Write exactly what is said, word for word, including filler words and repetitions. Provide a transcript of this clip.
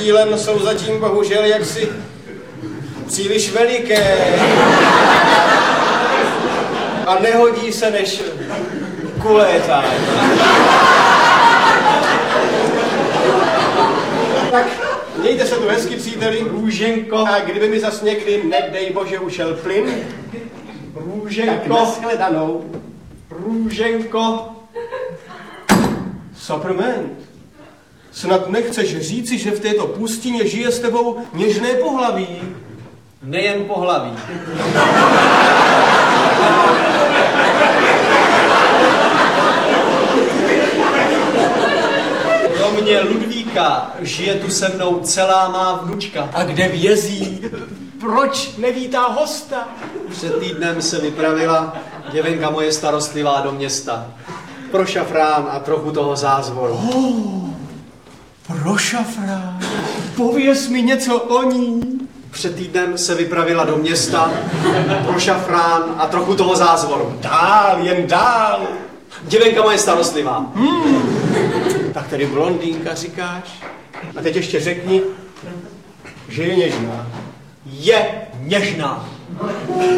cílem jsou zatím bohužel jaksi příliš veliké. A nehodí se než kulétání. Tak, mějte se tu hezky, příteli. Růženko. A kdyby mi zas někdy, nedej bože, ušel plyn, Růženko. tak nashledanou. Růženko. Saprament. Snad nechceš říci, že v této pustině žije s tebou něžné pohlaví. Nejen pohlaví. Kromě Ludvíka žije tu se mnou celá má vnučka. A kde vězí? Proč nevítá hosta? Před týdnem se vypravila děvenka moje starostlivá do města. Pro šafrán a trochu toho zázvoru. Oh, pro šafrán. Pověz mi něco o ní. Před týdnem se vypravila do města pro šafrán a trochu toho zázvoru. Dál, jen dál. Děvenka moje starostlivá. Hmm. Tak tedy blondýnka říkáš? A teď ještě řekni, že je něžná. Je něžná.